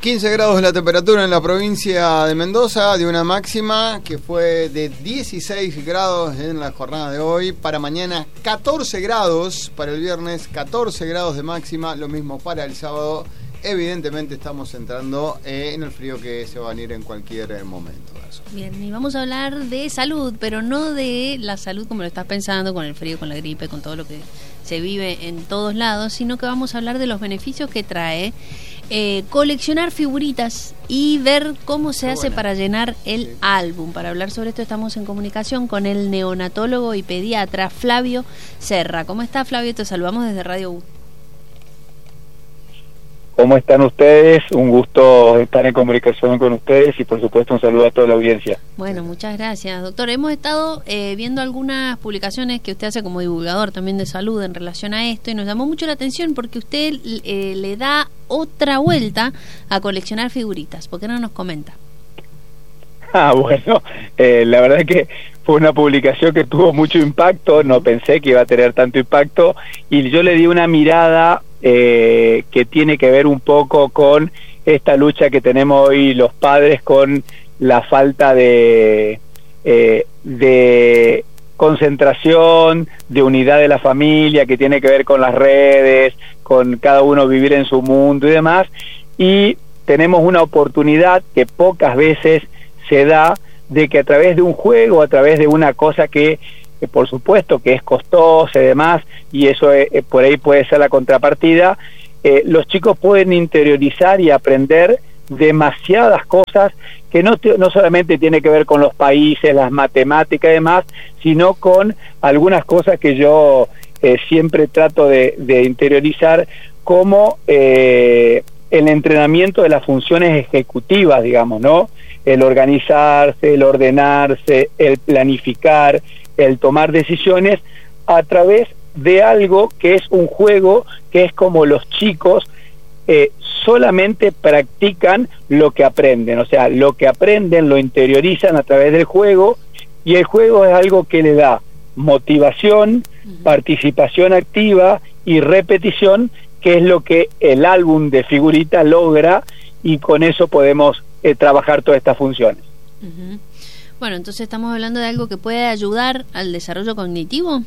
15 grados la temperatura en la provincia de Mendoza, de una máxima que fue de 16 grados en la jornada de hoy. Para mañana 14 grados, para el viernes 14 grados de máxima, lo mismo para el sábado. Evidentemente estamos entrando en el frío que se va a venir en cualquier momento. Bien, y vamos a hablar de salud, pero no de la salud como lo estás pensando, con el frío, con la gripe, con todo lo que se vive en todos lados, sino que vamos a hablar de los beneficios que trae coleccionar figuritas y ver cómo se hace para llenar el álbum. Para hablar sobre esto estamos en comunicación con el neonatólogo y pediatra Flavio Serra. ¿Cómo está, Flavio? Te saludamos desde Radio U. ¿Cómo están ustedes? Un gusto estar en comunicación con ustedes y por supuesto un saludo a toda la audiencia. Bueno, muchas gracias, doctor. Hemos estado viendo algunas publicaciones que usted hace como divulgador también de salud en relación a esto y nos llamó mucho la atención porque usted le da otra vuelta a coleccionar figuritas. ¿Por qué no nos comenta? Bueno, la verdad es que fue una publicación que tuvo mucho impacto, no pensé que iba a tener tanto impacto y yo le di una mirada que tiene que ver un poco con esta lucha que tenemos hoy los padres con la falta de concentración, de unidad de la familia, que tiene que ver con las redes, con cada uno vivir en su mundo y demás, y tenemos una oportunidad que pocas veces se da de que a través de un juego, a través de una cosa que por supuesto que es costosa y demás, y eso por ahí puede ser la contrapartida, los chicos pueden interiorizar y aprender demasiadas cosas que no solamente tiene que ver con los países, las matemáticas y demás, sino con algunas cosas que yo siempre trato de interiorizar, como el entrenamiento de las funciones ejecutivas, digamos, ¿no? El organizarse, el ordenarse, el planificar, el tomar decisiones a través de algo que es un juego, que es como los chicos solamente practican lo que aprenden, o sea, lo que aprenden lo interiorizan a través del juego, y el juego es algo que le da motivación, participación activa y repetición, que es lo que el álbum de figuritas logra, y con eso podemos trabajar todas estas funciones. Bueno, entonces estamos hablando de algo que puede ayudar al desarrollo cognitivo.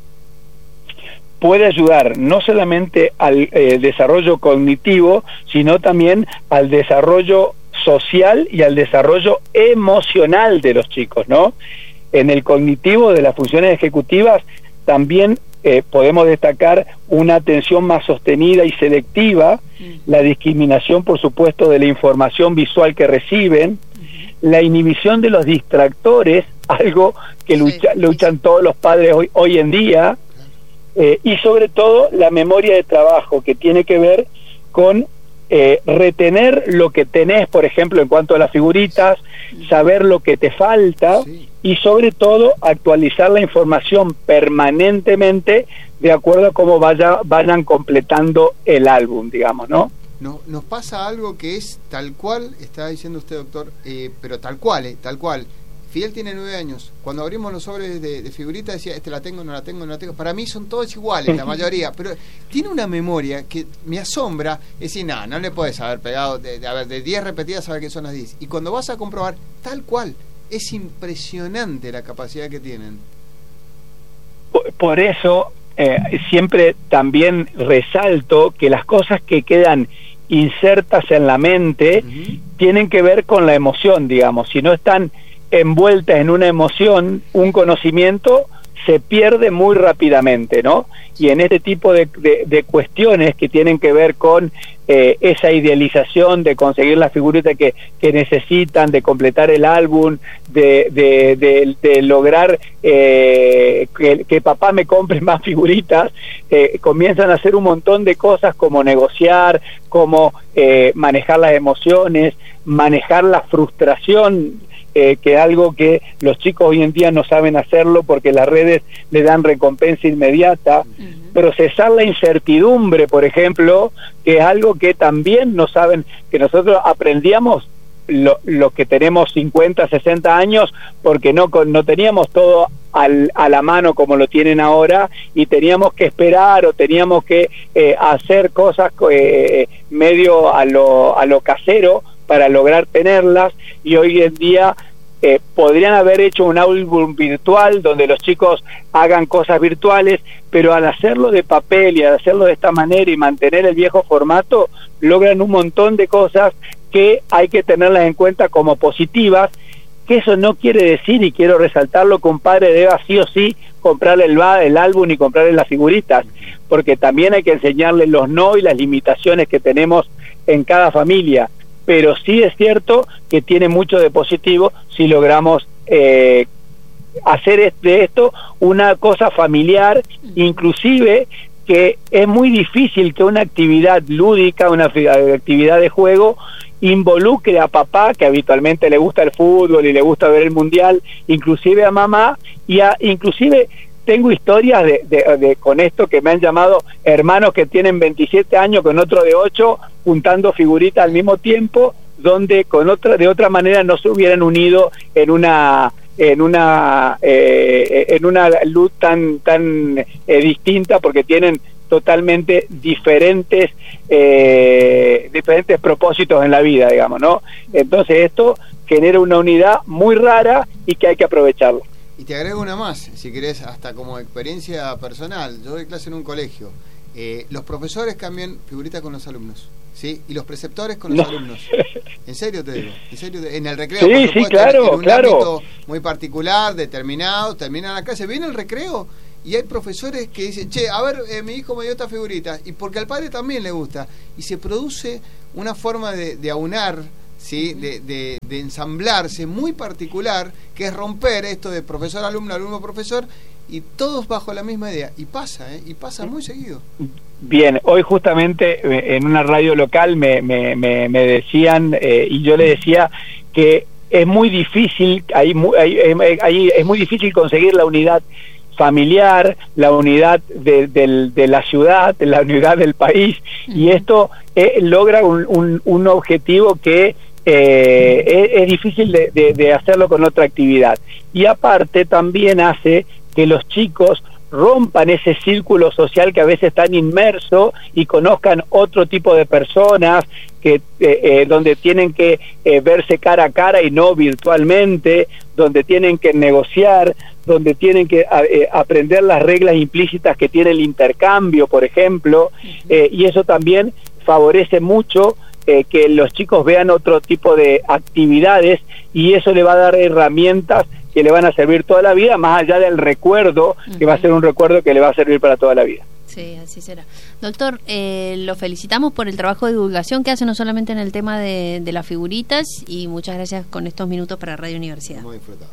Puede ayudar no solamente al desarrollo cognitivo, sino también al desarrollo social y al desarrollo emocional de los chicos, ¿no? En el cognitivo de las funciones ejecutivas también podemos destacar una atención más sostenida y selectiva, la discriminación, por supuesto, de la información visual que reciben, la inhibición de los distractores, algo que luchan todos los padres hoy en día, y sobre todo la memoria de trabajo, que tiene que ver con retener lo que tenés, por ejemplo, en cuanto a las figuritas, saber lo que te falta, y sobre todo actualizar la información permanentemente de acuerdo a cómo vayan completando el álbum, digamos, ¿no? No, nos pasa algo que es tal cual, está diciendo usted, doctor, pero tal cual. Fidel tiene 9 años. Cuando abrimos los sobres de figuritas decía, la tengo, no la tengo, no la tengo. Para mí son todos iguales, la mayoría. Pero tiene una memoria que me asombra. Es decir, no le puedes haber pegado, de 10 repetidas, saber que son las 10. Y cuando vas a comprobar, tal cual. Es impresionante la capacidad que tienen. Por eso, siempre también resalto que las cosas que quedan insertas en la mente tienen que ver con la emoción, digamos. Si no están envueltas en una emoción, un conocimiento se pierde muy rápidamente, ¿no? Y en este tipo de cuestiones que tienen que ver con esa idealización de conseguir las figuritas que necesitan, de completar el álbum, de lograr que papá me compre más figuritas, comienzan a hacer un montón de cosas como negociar, como manejar las emociones, manejar la frustración, que es algo que los chicos hoy en día no saben hacerlo porque las redes le dan recompensa inmediata. Procesar la incertidumbre, por ejemplo, que es algo que también no saben, que nosotros aprendíamos los que tenemos 50, 60 años, porque no teníamos todo a la mano como lo tienen ahora, y teníamos que esperar o teníamos que hacer cosas medio a lo casero para lograr tenerlas, y hoy en día podrían haber hecho un álbum virtual donde los chicos hagan cosas virtuales, pero al hacerlo de papel y al hacerlo de esta manera y mantener el viejo formato, logran un montón de cosas que hay que tenerlas en cuenta como positivas, que eso no quiere decir, y quiero resaltarlo, que un padre deba sí o sí comprarle el álbum y comprarle las figuritas, porque también hay que enseñarle los no y las limitaciones que tenemos en cada familia. Pero sí es cierto que tiene mucho de positivo si logramos hacer de esto una cosa familiar, inclusive que es muy difícil que una actividad lúdica, una actividad de juego, involucre a papá, que habitualmente le gusta el fútbol y le gusta ver el mundial, inclusive a mamá, y inclusive tengo historias de con esto que me han llamado hermanos que tienen 27 años con otro de 8 juntando figuritas al mismo tiempo, donde de otra manera no se hubieran unido en una luz tan distinta, porque tienen totalmente diferentes propósitos en la vida, digamos, ¿no? Entonces esto genera una unidad muy rara y que hay que aprovecharlo. Y te agrego una más, si querés, hasta como experiencia personal. Yo doy clase en un colegio. Los profesores cambian figuritas con los alumnos, ¿sí? Y los preceptores con los alumnos. En serio te digo, en el recreo, sí, por supuesto, sí, claro, en un ámbito muy particular, determinado, terminan la clase, viene el recreo y hay profesores que dicen, che, a ver, mi hijo me dio esta figurita, y porque al padre también le gusta, y se produce una forma de aunar, ¿sí? De ensamblarse muy particular, que es romper esto de profesor-alumno, alumno-profesor, y todos bajo la misma idea, y pasa muy seguido. Bien, hoy justamente en una radio local me decían, y yo le decía que es muy difícil, es muy difícil conseguir la unidad familiar, la unidad de la ciudad, la unidad del país, y esto logra un objetivo que es difícil de hacerlo con otra actividad, y aparte también hace que los chicos rompan ese círculo social que a veces están inmerso y conozcan otro tipo de personas que donde tienen que verse cara a cara y no virtualmente, donde tienen que negociar, donde tienen que aprender las reglas implícitas que tiene el intercambio, por ejemplo, y eso también favorece mucho que los chicos vean otro tipo de actividades, y eso le va a dar herramientas que le van a servir toda la vida, más allá del recuerdo, que va a ser un recuerdo que le va a servir para toda la vida. Sí, así será. Doctor, lo felicitamos por el trabajo de divulgación que hace, no solamente en el tema de las figuritas, y muchas gracias con estos minutos para Radio Universidad. Muy disfrutado.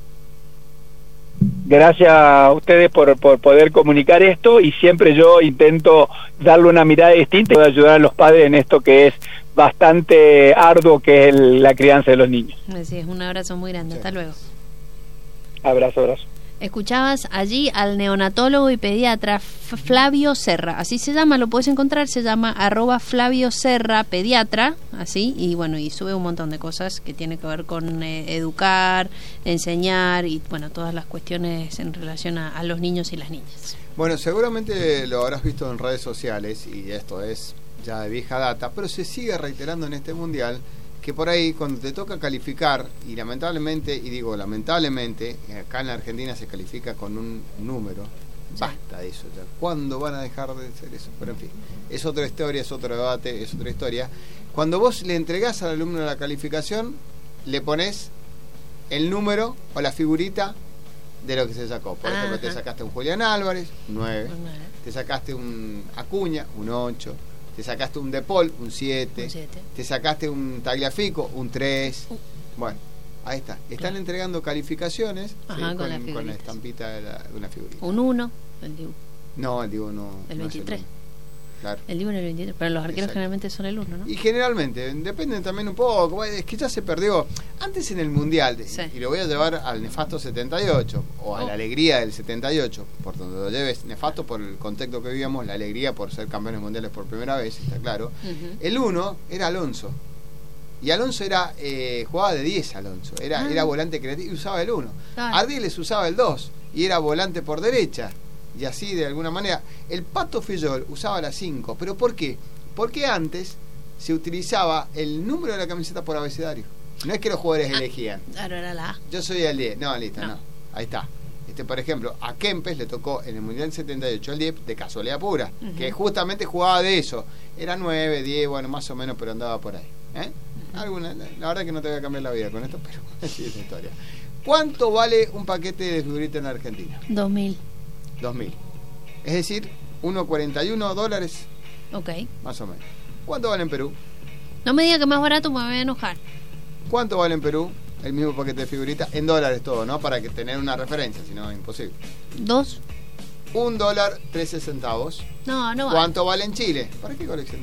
Gracias a ustedes por poder comunicar esto, y siempre yo intento darle una mirada distinta y ayudar a los padres en esto que es bastante arduo, que es la crianza de los niños. Así es, un abrazo muy grande. Hasta luego. Abrazo. Escuchabas allí al neonatólogo y pediatra Flavio Serra, así se llama, lo puedes encontrar, se llama @Flavio Serra pediatra, así, y bueno, y sube un montón de cosas que tiene que ver con educar, enseñar, y bueno, todas las cuestiones en relación a los niños y las niñas. Bueno, seguramente lo habrás visto en redes sociales, y esto es ya de vieja data, pero se sigue reiterando en este mundial, que por ahí cuando te toca calificar, y lamentablemente, acá en la Argentina se califica con un número, basta de eso ya. ¿Cuándo van a dejar de hacer eso? Pero en fin, es otra historia, es otro debate, es otra historia. Cuando vos le entregás al alumno la calificación, le pones el número o la figurita de lo que se sacó. Por ejemplo, te sacaste un Julián Álvarez, 9, te sacaste un Acuña, un 8, te sacaste un De Paul, un 7, te sacaste un Tagliafico, un 3. Bueno, ahí está. Están entregando calificaciones, ¿sí? con la estampita de una figurita. Un 1, el Dibu. No, el Dibu no. El 23. No es claro. El Dibu en el 23, pero los arqueros generalmente son el 1, ¿no? Y generalmente, depende también un poco, es que ya se perdió. Antes en el Mundial, y lo voy a llevar al nefasto 78, o a la alegría del 78, por donde lo lleves, nefasto por el contexto que vivíamos, la alegría por ser campeones mundiales por primera vez, está claro. El 1 era Alonso. Y Alonso jugaba de 10, Alonso. Era volante creativo y usaba el 1. Claro. Ardiles usaba el 2 y era volante por derecha. Y así, de alguna manera. El Pato Fillol usaba la 5. ¿Pero por qué? Porque antes se utilizaba el número de la camiseta por abecedario. No es que los jugadores elegían. Claro, era la A. Yo soy el 10. No, listo, no. Ahí está. Por ejemplo, a Kempes le tocó en el Mundial 78 el 10 de casualidad pura, que justamente jugaba de eso. Era 9, 10, bueno, más o menos, pero andaba por ahí. La verdad que no te voy a cambiar la vida con esto, pero así es la historia. ¿Cuánto vale un paquete de figuritas en Argentina? 2.000. 2.000. Es decir, $1.41, Ok. más o menos. ¿Cuánto vale en Perú? No me diga que más barato, me voy a enojar. ¿Cuánto vale en Perú el mismo paquete de figuritas? En dólares todo, ¿no? Para que tener una referencia, si no es imposible. 2. $1.13. No, no vale. ¿Cuánto vale en Chile? ¿Para qué colecciones?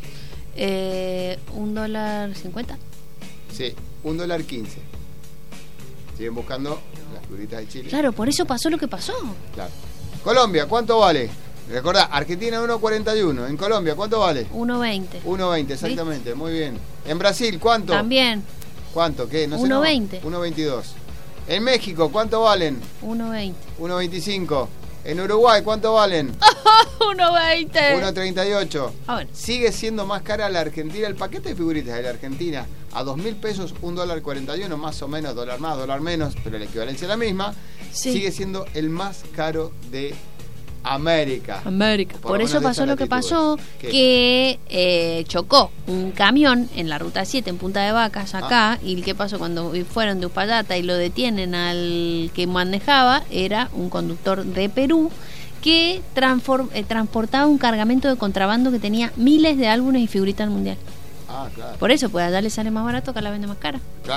$1.50. Sí, $1.15. Siguen buscando las figuritas de Chile. Claro, por eso pasó lo que pasó. Claro. Colombia, ¿cuánto vale? Recordá, Argentina 1.41. En Colombia, ¿cuánto vale? 1.20. 1.20, exactamente. Muy bien. En Brasil, ¿cuánto? También. ¿Cuánto? ¿Qué? No sé. 1.20. 1.22. En México, ¿cuánto valen? 1.20. 1.25. En Uruguay, ¿cuánto valen? 1.20. 1.38. Ah, bueno. Sigue siendo más cara la Argentina. El paquete de figuritas de la Argentina a 2.000 pesos, $1.41, más o menos, dólar más, dólar menos, pero la equivalencia es la misma. Sí. Sigue siendo el más caro de América. Por eso pasó lo que pasó, que chocó un camión en la ruta 7 en Punta de Vacas acá, y ¿qué pasó? Cuando fueron de Uspallata y lo detienen al que manejaba, era un conductor de Perú que transportaba un cargamento de contrabando que tenía miles de álbumes y figuritas al mundial. Claro. Por eso, pues allá le sale más barato, acá la vende más cara. Claro.